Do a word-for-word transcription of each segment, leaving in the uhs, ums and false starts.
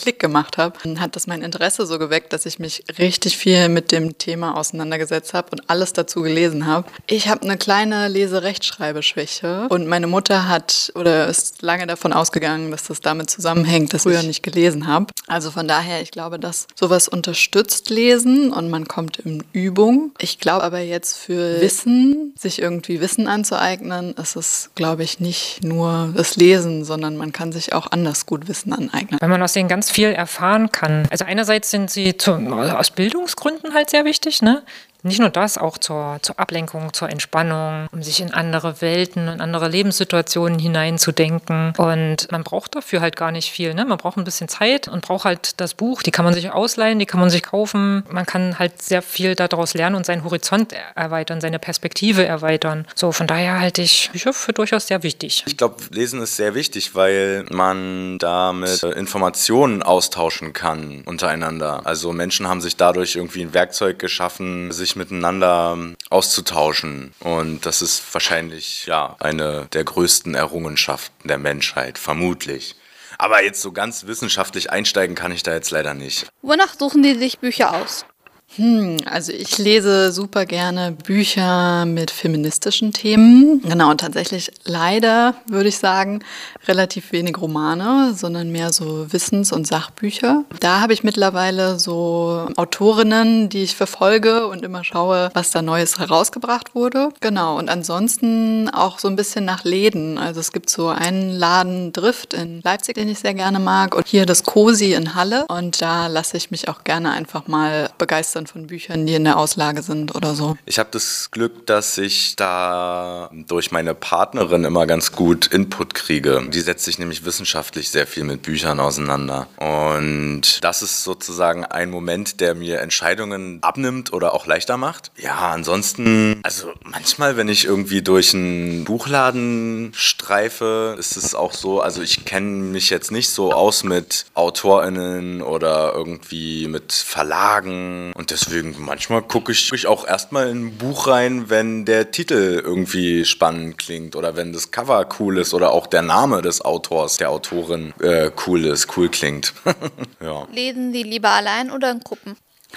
Klick gemacht habe, hat das mein Interesse so geweckt, dass ich mich richtig viel mit dem Thema auseinandergesetzt habe und alles dazu gelesen habe. Ich habe eine kleine Lese-Rechtschreibeschwäche und meine Mutter hat oder ist lange davon ausgegangen, dass das damit zusammenhängt, dass ich früher nicht gelesen habe. Also von daher, ich glaube, dass sowas unterstützt Lesen und man kommt in Übung. Ich glaube aber jetzt für Wissen, sich irgendwie Wissen anzueignen, ist es, glaube ich, nicht nur das Lesen, sondern man kann sich auch anders gut Wissen aneignen. Weil man aus denen ganz viel erfahren kann. Also einerseits sind sie zu, aus Bildungsgründen halt sehr wichtig, ne? Nicht nur das, auch zur, zur Ablenkung, zur Entspannung, um sich in andere Welten und andere Lebenssituationen hineinzudenken. Und man braucht dafür halt gar nicht viel, ne? Man braucht ein bisschen Zeit und braucht halt das Buch. Die kann man sich ausleihen, die kann man sich kaufen. Man kann halt sehr viel daraus lernen und seinen Horizont erweitern, seine Perspektive erweitern. So, von daher halte ich Bücher für durchaus sehr wichtig. Ich glaube, Lesen ist sehr wichtig, weil man damit Informationen austauschen kann untereinander. Also Menschen haben sich dadurch irgendwie ein Werkzeug geschaffen, sich miteinander auszutauschen. Und das ist wahrscheinlich ja eine der größten Errungenschaften der Menschheit, vermutlich. Aber jetzt so ganz wissenschaftlich einsteigen kann ich da jetzt leider nicht. Wonach suchen die sich Bücher aus? Hm, also ich lese super gerne Bücher mit feministischen Themen. Genau, und tatsächlich leider, würde ich sagen, relativ wenig Romane, sondern mehr so Wissens- und Sachbücher. Da habe ich mittlerweile so Autorinnen, die ich verfolge und immer schaue, was da Neues herausgebracht wurde. Genau, und ansonsten auch so ein bisschen nach Läden. Also es gibt so einen Laden Drift in Leipzig, den ich sehr gerne mag, und hier das Cosi in Halle. Und da lasse ich mich auch gerne einfach mal begeistern von Büchern, die in der Auslage sind oder so. Ich habe das Glück, dass ich da durch meine Partnerin immer ganz gut Input kriege. Die setzt sich nämlich wissenschaftlich sehr viel mit Büchern auseinander. Und das ist sozusagen ein Moment, der mir Entscheidungen abnimmt oder auch leichter macht. Ja, ansonsten, also manchmal, wenn ich irgendwie durch einen Buchladen streife, ist es auch so, also ich kenne mich jetzt nicht so aus mit AutorInnen oder irgendwie mit Verlagen und deswegen manchmal gucke ich auch erstmal in ein Buch rein, wenn der Titel irgendwie spannend klingt oder wenn das Cover cool ist oder auch der Name des Autors, der Autorin äh, cool ist, cool klingt. Ja. Lesen Sie lieber allein oder in Gruppen?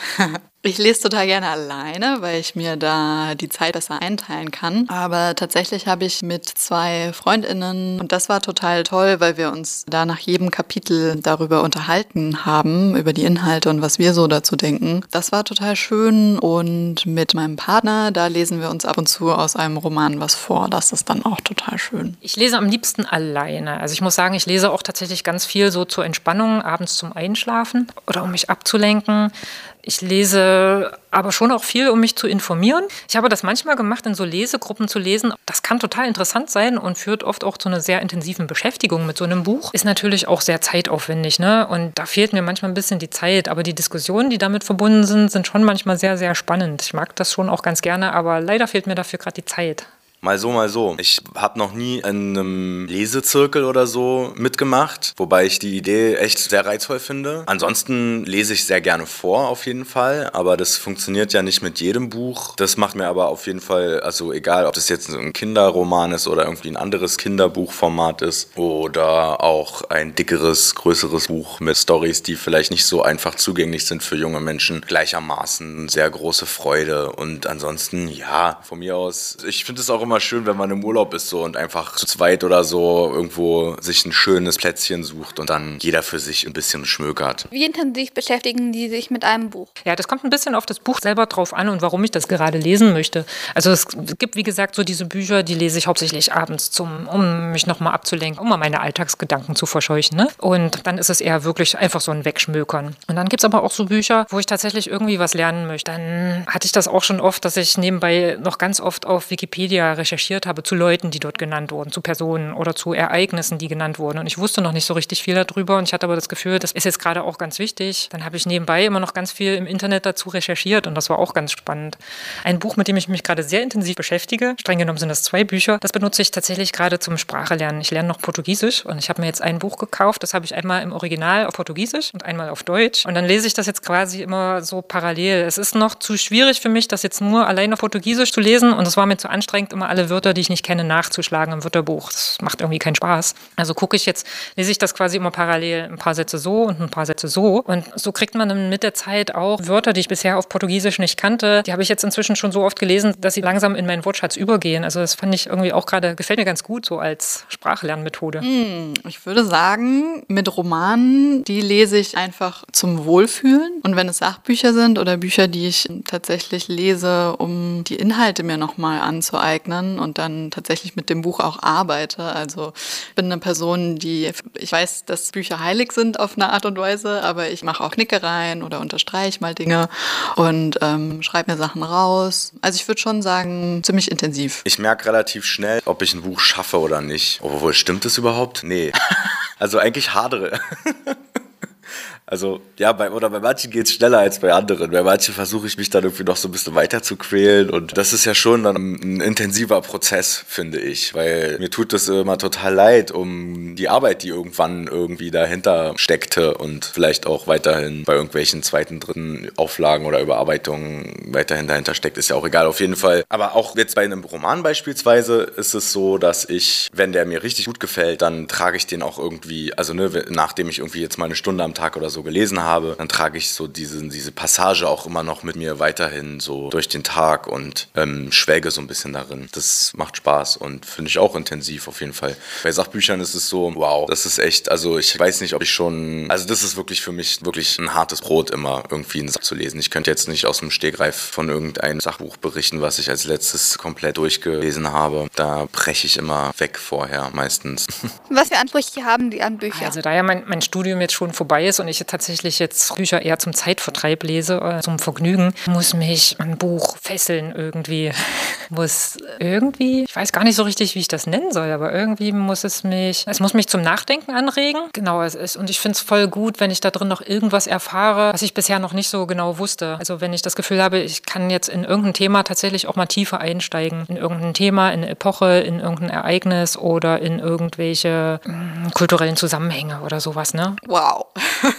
Ich lese total gerne alleine, weil ich mir da die Zeit besser einteilen kann. Aber tatsächlich habe ich mit zwei FreundInnen, und das war total toll, weil wir uns da nach jedem Kapitel darüber unterhalten haben, über die Inhalte und was wir so dazu denken. Das war total schön. Und mit meinem Partner, da lesen wir uns ab und zu aus einem Roman was vor. Das ist dann auch total schön. Ich lese am liebsten alleine. Also ich muss sagen, ich lese auch tatsächlich ganz viel so zur Entspannung, abends zum Einschlafen oder um mich abzulenken. Ich lese aber schon auch viel, um mich zu informieren. Ich habe das manchmal gemacht, in so Lesegruppen zu lesen. Das kann total interessant sein und führt oft auch zu einer sehr intensiven Beschäftigung mit so einem Buch. Ist natürlich auch sehr zeitaufwendig, ne? Und da fehlt mir manchmal ein bisschen die Zeit. Aber die Diskussionen, die damit verbunden sind, sind schon manchmal sehr, sehr spannend. Ich mag das schon auch ganz gerne, aber leider fehlt mir dafür gerade die Zeit. Mal so, mal so. Ich habe noch nie in einem Lesezirkel oder so mitgemacht, wobei ich die Idee echt sehr reizvoll finde. Ansonsten lese ich sehr gerne vor, auf jeden Fall, aber das funktioniert ja nicht mit jedem Buch. Das macht mir aber auf jeden Fall, also egal, ob das jetzt ein Kinderroman ist oder irgendwie ein anderes Kinderbuchformat ist oder auch ein dickeres, größeres Buch mit Storys, die vielleicht nicht so einfach zugänglich sind für junge Menschen, gleichermaßen sehr große Freude. Und ansonsten, ja, von mir aus, ich finde es auch immer schön, wenn man im Urlaub ist so und einfach zu zweit oder so irgendwo sich ein schönes Plätzchen sucht und dann jeder für sich ein bisschen schmökert. Wie intensiv beschäftigen Sie sich mit einem Buch? Ja, das kommt ein bisschen auf das Buch selber drauf an und warum ich das gerade lesen möchte. Also es gibt, wie gesagt, so diese Bücher, die lese ich hauptsächlich abends, zum, um mich nochmal abzulenken, um mal meine Alltagsgedanken zu verscheuchen. Ne? Und dann ist es eher wirklich einfach so ein Wegschmökern. Und dann gibt es aber auch so Bücher, wo ich tatsächlich irgendwie was lernen möchte. Dann hatte ich das auch schon oft, dass ich nebenbei noch ganz oft auf Wikipedia recherchiert habe zu Leuten, die dort genannt wurden, zu Personen oder zu Ereignissen, die genannt wurden. Und ich wusste noch nicht so richtig viel darüber und ich hatte aber das Gefühl, das ist jetzt gerade auch ganz wichtig. Dann habe ich nebenbei immer noch ganz viel im Internet dazu recherchiert und das war auch ganz spannend. Ein Buch, mit dem ich mich gerade sehr intensiv beschäftige, streng genommen sind das zwei Bücher, das benutze ich tatsächlich gerade zum Sprachelernen. Ich lerne noch Portugiesisch und ich habe mir jetzt ein Buch gekauft, das habe ich einmal im Original auf Portugiesisch und einmal auf Deutsch und dann lese ich das jetzt quasi immer so parallel. Es ist noch zu schwierig für mich, das jetzt nur allein auf Portugiesisch zu lesen und es war mir zu anstrengend, immer immer alle Wörter, die ich nicht kenne, nachzuschlagen im Wörterbuch. Das macht irgendwie keinen Spaß. Also gucke ich jetzt, lese ich das quasi immer parallel, ein paar Sätze so und ein paar Sätze so. Und so kriegt man dann mit der Zeit auch Wörter, die ich bisher auf Portugiesisch nicht kannte. Die habe ich jetzt inzwischen schon so oft gelesen, dass sie langsam in meinen Wortschatz übergehen. Also das fand ich irgendwie auch gerade, gefällt mir ganz gut so als Sprachlernmethode. Hm, ich würde sagen, mit Romanen, die lese ich einfach zum Wohlfühlen. Und wenn es Sachbücher sind oder Bücher, die ich tatsächlich lese, um die Inhalte mir nochmal anzueignen und dann tatsächlich mit dem Buch auch arbeite. Also ich bin eine Person, die, ich weiß, dass Bücher heilig sind auf eine Art und Weise, aber ich mache auch Knickereien oder unterstreiche mal Dinge und ähm, schreibe mir Sachen raus. Also ich würde schon sagen, ziemlich intensiv. Ich merke relativ schnell, ob ich ein Buch schaffe oder nicht. Obwohl, stimmt das überhaupt? Nee. Also eigentlich hadere. Also, ja, bei, oder bei manchen geht es schneller als bei anderen. Bei manchen versuche ich mich dann irgendwie noch so ein bisschen weiter zu quälen. Und das ist ja schon dann ein intensiver Prozess, finde ich. Weil mir tut das immer total leid um die Arbeit, die irgendwann irgendwie dahinter steckte und vielleicht auch weiterhin bei irgendwelchen zweiten, dritten Auflagen oder Überarbeitungen weiterhin dahinter steckt. Ist ja auch egal, auf jeden Fall. Aber auch jetzt bei einem Roman beispielsweise ist es so, dass ich, wenn der mir richtig gut gefällt, dann trage ich den auch irgendwie, also ne, nachdem ich irgendwie jetzt mal eine Stunde am Tag oder so so gelesen habe, dann trage ich so diese, diese Passage auch immer noch mit mir weiterhin so durch den Tag und ähm, schwelge so ein bisschen darin. Das macht Spaß und finde ich auch intensiv auf jeden Fall. Bei Sachbüchern ist es so, wow, das ist echt, also ich weiß nicht, ob ich schon, also das ist wirklich für mich wirklich ein hartes Brot immer irgendwie ein Sach zu lesen. Ich könnte jetzt nicht aus dem Stegreif von irgendeinem Sachbuch berichten, was ich als letztes komplett durchgelesen habe. Da breche ich immer weg vorher meistens. Was für Ansprüche haben die an Bücher? Also da ja mein, mein Studium jetzt schon vorbei ist und ich tatsächlich jetzt Bücher eher zum Zeitvertreib lese, äh, zum Vergnügen, muss mich ein Buch fesseln irgendwie. Muss irgendwie, ich weiß gar nicht so richtig, wie ich das nennen soll, aber irgendwie muss es mich, es muss mich zum Nachdenken anregen. Genau, es ist, und ich finde es voll gut, wenn ich da drin noch irgendwas erfahre, was ich bisher noch nicht so genau wusste. Also wenn ich das Gefühl habe, ich kann jetzt in irgendein Thema tatsächlich auch mal tiefer einsteigen. In irgendein Thema, in eine Epoche, in irgendein Ereignis oder in irgendwelche mh, kulturellen Zusammenhänge oder sowas, ne? Wow.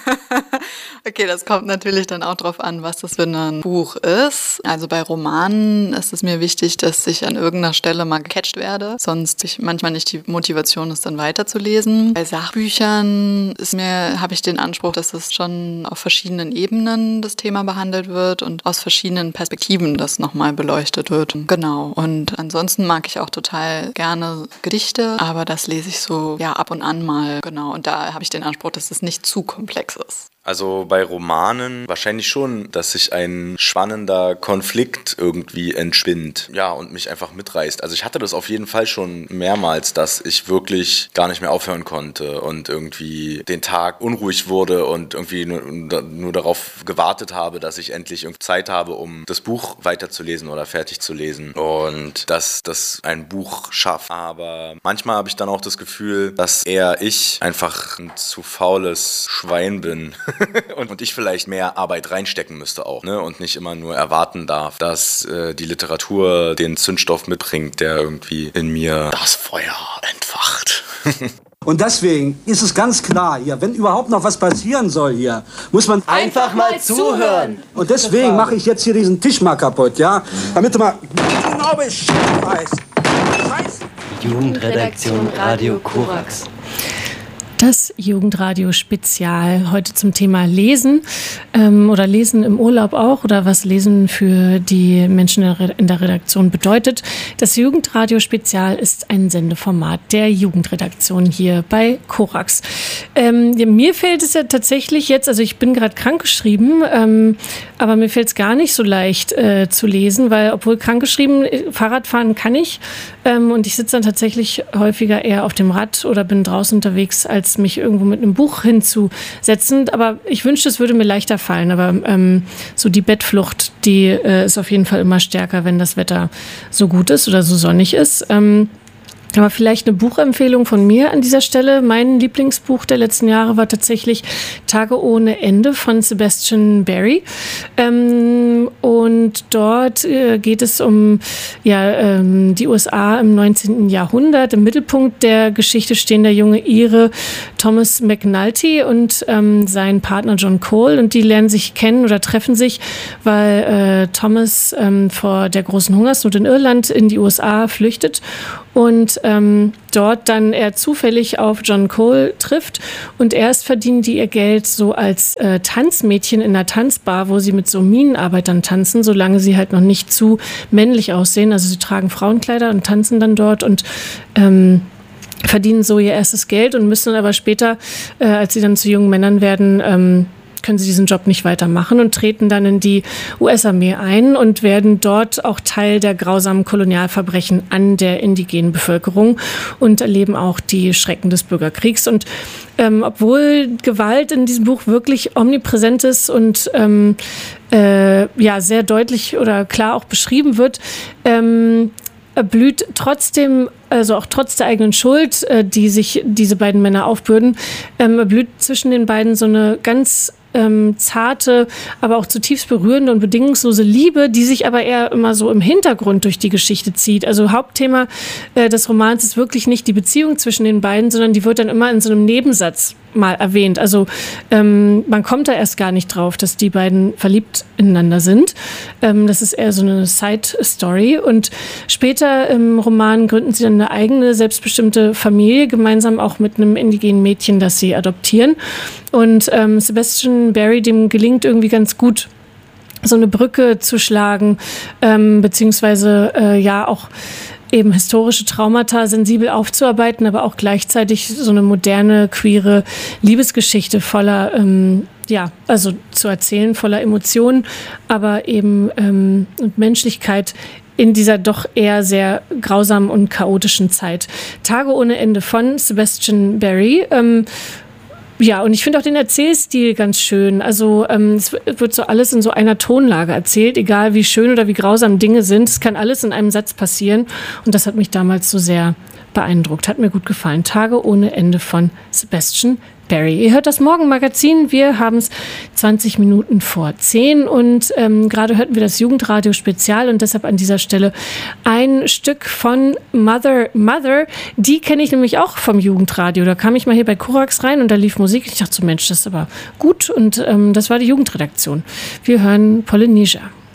Okay, das kommt natürlich dann auch drauf an, was das für ein Buch ist. Also bei Romanen ist es mir wichtig, dass ich an irgendeiner Stelle mal gecatcht werde, sonst ich manchmal nicht die Motivation ist, dann weiterzulesen. Bei Sachbüchern ist mir, habe ich den Anspruch, dass es schon auf verschiedenen Ebenen das Thema behandelt wird und aus verschiedenen Perspektiven das nochmal beleuchtet wird. Genau. Und ansonsten mag ich auch total gerne Gedichte, aber das lese ich so ja ab und an mal. Genau. Und da habe ich den Anspruch, dass es nicht zu komplex ist. Also bei Romanen wahrscheinlich schon, dass sich ein spannender Konflikt irgendwie entspinnt, ja, und mich einfach mitreißt. Also ich hatte das auf jeden Fall schon mehrmals, dass ich wirklich gar nicht mehr aufhören konnte und irgendwie den Tag unruhig wurde und irgendwie nur, nur darauf gewartet habe, dass ich endlich Zeit habe, um das Buch weiterzulesen oder fertig zu lesen und dass das ein Buch schafft. Aber manchmal habe ich dann auch das Gefühl, dass eher ich einfach ein zu faules Schwein bin. und, und ich vielleicht mehr Arbeit reinstecken müsste auch, ne? Und nicht immer nur erwarten darf, dass äh, die Literatur den Zündstoff mitbringt, der irgendwie in mir das Feuer entfacht. Und deswegen ist es ganz klar hier, wenn überhaupt noch was passieren soll hier, muss man einfach mal zuhören. Und deswegen mache ich jetzt hier diesen Tisch mal kaputt, ja? Damit du mal genau Bescheid weißt. Scheiße. Jugendredaktion Radio Korax. Das Jugendradio-Spezial heute zum Thema Lesen ähm, oder Lesen im Urlaub auch oder was Lesen für die Menschen in der Redaktion bedeutet. Das Jugendradio-Spezial ist ein Sendeformat der Jugendredaktion hier bei Korax. Ähm, mir fällt es ja tatsächlich jetzt, also ich bin gerade krankgeschrieben, ähm, aber mir fällt es gar nicht so leicht äh, zu lesen, weil obwohl krankgeschrieben, Fahrradfahren kann ich ähm, und ich sitze dann tatsächlich häufiger eher auf dem Rad oder bin draußen unterwegs, als mich irgendwo mit einem Buch hinzusetzen. Aber ich wünschte, es würde mir leichter fallen. Aber ähm, so die Bettflucht, die äh, ist auf jeden Fall immer stärker, wenn das Wetter so gut ist oder so sonnig ist. Ähm, Aber vielleicht eine Buchempfehlung von mir an dieser Stelle. Mein Lieblingsbuch der letzten Jahre war tatsächlich Tage ohne Ende von Sebastian Barry. Ähm, und dort äh, geht es um ja, ähm, die U S A im neunzehnten Jahrhundert. Im Mittelpunkt der Geschichte stehen der junge Ire Thomas McNulty und ähm, sein Partner John Cole. Und die lernen sich kennen oder treffen sich, weil äh, Thomas ähm, vor der großen Hungersnot in Irland in die U S A flüchtet und ähm, dort dann er zufällig auf John Cole trifft. Und erst verdienen die ihr Geld so als äh, Tanzmädchen in einer Tanzbar, wo sie mit so Minenarbeitern tanzen, solange sie halt noch nicht zu männlich aussehen. Also sie tragen Frauenkleider und tanzen dann dort und ähm, verdienen so ihr erstes Geld und müssen aber später, äh, als sie dann zu jungen Männern werden, ähm, können sie diesen Job nicht weitermachen und treten dann in die U S-Armee ein und werden dort auch Teil der grausamen Kolonialverbrechen an der indigenen Bevölkerung und erleben auch die Schrecken des Bürgerkriegs. Und ähm, obwohl Gewalt in diesem Buch wirklich omnipräsent ist und ähm, äh, ja, sehr deutlich oder klar auch beschrieben wird, ähm, blüht trotzdem, also auch trotz der eigenen Schuld, äh, die sich diese beiden Männer aufbürden, ähm, blüht zwischen den beiden so eine ganz ähm, zarte, aber auch zutiefst berührende und bedingungslose Liebe, die sich aber eher immer so im Hintergrund durch die Geschichte zieht. Also Hauptthema äh, des Romans ist wirklich nicht die Beziehung zwischen den beiden, sondern die wird dann immer in so einem Nebensatz mal erwähnt. Also ähm, man kommt da erst gar nicht drauf, dass die beiden verliebt ineinander sind. Ähm, das ist eher so eine Side-Story. Und später im Roman gründen sie dann eine eigene, selbstbestimmte Familie, gemeinsam auch mit einem indigenen Mädchen, das sie adoptieren. Und ähm, Sebastian Barry, dem gelingt irgendwie ganz gut, so eine Brücke zu schlagen, ähm, beziehungsweise äh, ja auch eben historische Traumata sensibel aufzuarbeiten, aber auch gleichzeitig so eine moderne, queere Liebesgeschichte voller, ähm, ja, also zu erzählen, voller Emotionen, aber eben ähm, und Menschlichkeit in dieser doch eher sehr grausamen und chaotischen Zeit. Tage ohne Ende von Sebastian Barry. Ähm, Ja, und ich finde auch den Erzählstil ganz schön. Also ähm, es wird so alles in so einer Tonlage erzählt, egal wie schön oder wie grausam Dinge sind. Es kann alles in einem Satz passieren. Und das hat mich damals so sehr beeindruckt. Hat mir gut gefallen. Tage ohne Ende von Sebastian Barry. Ihr hört das Morgenmagazin. Wir haben es zwanzig Minuten vor zehn und ähm, gerade hörten wir das Jugendradio Spezial und deshalb an dieser Stelle ein Stück von Mother Mother. Die kenne ich nämlich auch vom Jugendradio. Da kam ich mal hier bei Korax rein und da lief Musik. Ich dachte so, Mensch, das ist aber gut und ähm, das war die Jugendredaktion. Wir hören Polynesia.